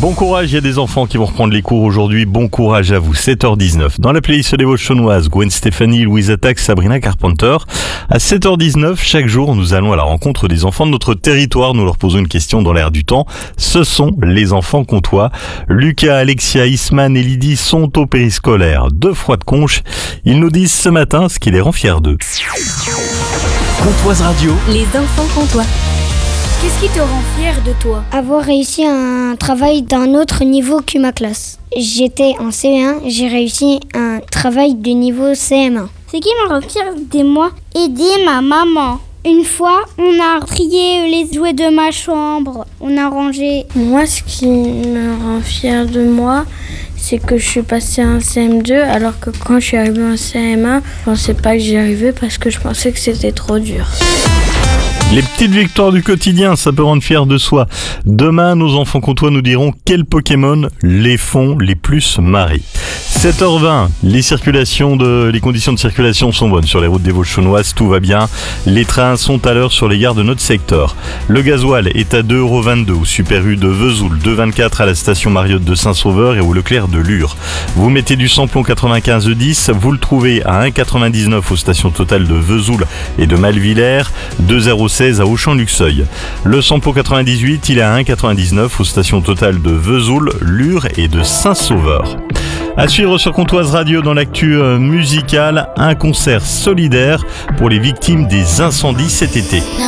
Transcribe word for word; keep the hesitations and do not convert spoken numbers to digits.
Bon courage, il y a des enfants qui vont reprendre les cours aujourd'hui. Bon courage à vous, sept heures dix-neuf. Dans la playlist des Vosges-Chaunoises, Gwen Stefani, Louise Attaque, Sabrina Carpenter. À sept heures dix-neuf, chaque jour, nous allons à la rencontre des enfants de notre territoire. Nous leur posons une question dans l'air du temps. Ce sont les enfants comtois. Lucas, Alexia, Isman et Lydie sont au périscolaire de Froide-Conche. Ils nous disent ce matin ce qui les rend fiers d'eux. Comtoise Radio. Les enfants comtois. Qu'est-ce qui te rend fier de toi? Avoir réussi un travail d'un autre niveau que ma classe. J'étais en C E un, j'ai réussi un travail de niveau C M un. Ce qui me rend fier de moi, aider ma maman. Une fois, on a trié les jouets de ma chambre, on a rangé. Moi, ce qui me rend fier de moi, c'est que je suis passée en C M deux, alors que quand je suis arrivée en C M un, je pensais pas que j'y arrivais parce que je pensais que c'était trop dur. Les petites victoires du quotidien, ça peut rendre fier de soi. Demain, nos enfants comtois nous diront quels Pokémon les font les plus marrer. sept heures vingt, les circulations de, les conditions de circulation sont bonnes sur les routes des Vosges-Chaunoises, tout va bien. Les trains sont à l'heure sur les gares de notre secteur. Le gasoil est à deux euros vingt-deux au Super U de Vesoul, deux euros vingt-quatre à la station Mariotte de Saint-Sauveur et au Leclerc de Lure. Vous mettez du samplon quatre-vingt-quinze dix, vous le trouvez à un euro quatre-vingt-dix-neuf aux stations totales de Vesoul et de Malvillers, deux euros seize à Auchan-Luxeuil. Le samplon quatre-vingt-dix-huit, il est à un euro quatre-vingt-dix-neuf aux stations totales de Vesoul, Lure et de Saint-Sauveur. À suivre sur Comtoise Radio dans l'actu musicale, un concert solidaire pour les victimes des incendies cet été.